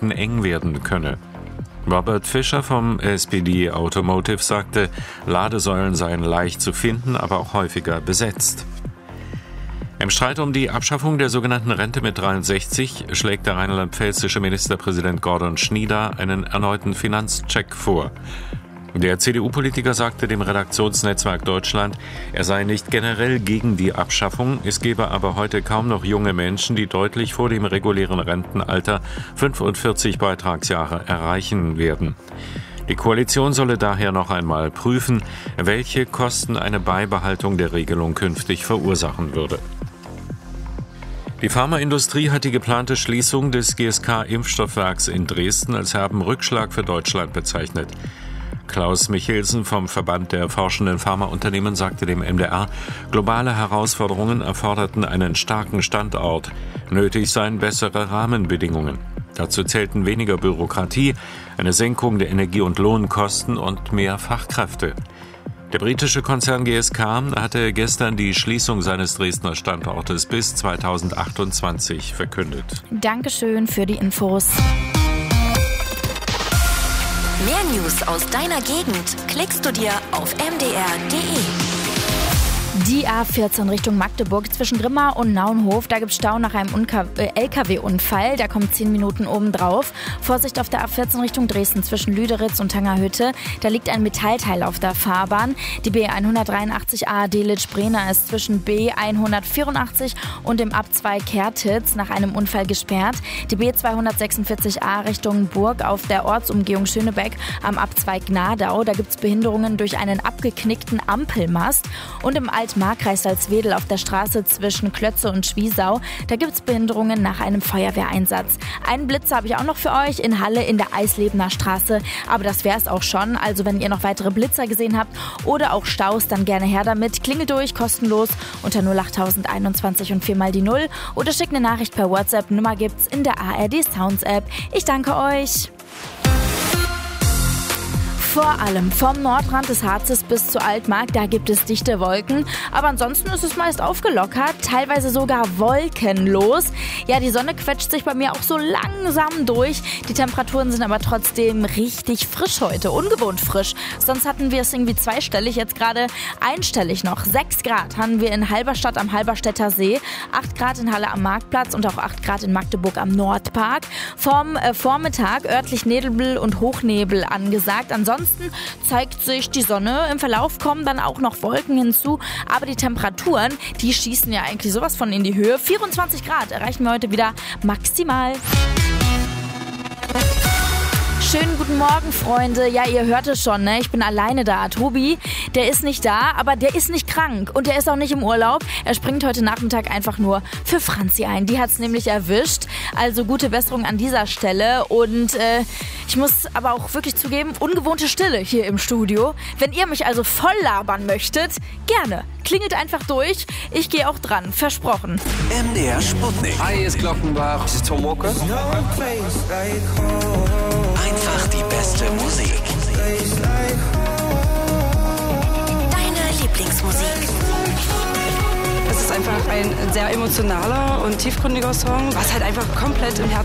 Geschäften eng werden könne. Robert Fischer vom SPD Automotive sagte, Ladesäulen seien leicht zu finden, aber auch häufiger besetzt. Im Streit um die Abschaffung der sogenannten Rente mit 63 schlägt der rheinland-pfälzische Ministerpräsident Gordon Schnieder einen erneuten Finanzcheck vor. Der CDU-Politiker sagte dem Redaktionsnetzwerk Deutschland, er sei nicht generell gegen die Abschaffung, es gebe aber heute kaum noch junge Menschen, die deutlich vor dem regulären Rentenalter 45 Beitragsjahre erreichen werden. Die Koalition solle daher noch einmal prüfen, welche Kosten eine Beibehaltung der Regelung künftig verursachen würde. Die Pharmaindustrie hat die geplante Schließung des GSK-Impfstoffwerks in Dresden als herben Rückschlag für Deutschland bezeichnet. Klaus Michelsen vom Verband der forschenden Pharmaunternehmen sagte dem MDR, globale Herausforderungen erforderten einen starken Standort. Nötig seien bessere Rahmenbedingungen. Dazu zählten weniger Bürokratie, eine Senkung der Energie- und Lohnkosten und mehr Fachkräfte. Der britische Konzern GSK hatte gestern die Schließung seines Dresdner Standortes bis 2028 verkündet. Dankeschön für die Infos. Mehr News aus deiner Gegend klickst du dir auf mdr.de. Die A14 Richtung Magdeburg zwischen Grimma und Naunhof, da gibt es Stau nach einem LKW-Unfall, da kommt 10 Minuten obendrauf. Vorsicht auf der A14 Richtung Dresden zwischen Lüderitz und Tangerhütte, da liegt ein Metallteil auf der Fahrbahn. Die B183a Delitzsch-Brenner ist zwischen B184 und dem Abzweig Kertitz nach einem Unfall gesperrt. Die B246a Richtung Burg auf der Ortsumgehung Schönebeck am Abzweig Gnadau, da gibt es Behinderungen durch einen abgeknickten Ampelmast. Und im Altmarkkreis Salzwedel auf der Straße zwischen Klötze und Schwiesau, da gibt es Behinderungen nach einem Feuerwehreinsatz. Einen Blitzer habe ich auch noch für euch in Halle in der Eislebener Straße, aber das wäre es auch schon. Also wenn ihr noch weitere Blitzer gesehen habt oder auch Staus, dann gerne her damit. Klingelt durch, kostenlos unter 08021 und 4 mal die 0 oder schickt eine Nachricht per WhatsApp. Nummer gibt's in der ARD Sounds App. Ich danke euch. Vor allem vom Nordrand des Harzes bis zu Altmark, da gibt es dichte Wolken. Aber ansonsten ist es meist aufgelockert, teilweise sogar wolkenlos. Ja, die Sonne quetscht sich bei mir auch so langsam durch. Die Temperaturen sind aber trotzdem richtig frisch heute, ungewohnt frisch. Sonst hatten wir es irgendwie zweistellig, jetzt gerade einstellig noch. 6 Grad haben wir in Halberstadt am Halberstädter See, 8 Grad in Halle am Marktplatz und auch 8 Grad in Magdeburg am Nordpark. Vom Vormittag örtlich Nebel und Hochnebel angesagt. Ansonsten zeigt sich die Sonne. Im Verlauf kommen dann auch noch Wolken hinzu. Aber die Temperaturen, die schießen ja eigentlich sowas von in die Höhe. 24 Grad erreichen wir heute wieder maximal. Schönen guten Morgen, Freunde. Ja, ihr hört es schon, ne? Ich bin alleine da. Tobi, der ist nicht da, aber der ist nicht krank und der ist auch nicht im Urlaub. Er springt heute Nachmittag einfach nur für Franzi ein. Die hat es nämlich erwischt. Also gute Besserung an dieser Stelle. Und ich muss aber auch wirklich zugeben, ungewohnte Stille hier im Studio. Wenn ihr mich also voll labern möchtet, gerne. Klingelt einfach durch. Ich gehe auch dran. Versprochen. MDR Sputnik. Hi, hier ist Glockenbach. Das ist Tom Walker. Einfach die beste Musik. Deine Lieblingsmusik. Es ist einfach ein sehr emotionaler und tiefgründiger Song, was halt einfach komplett im Herzen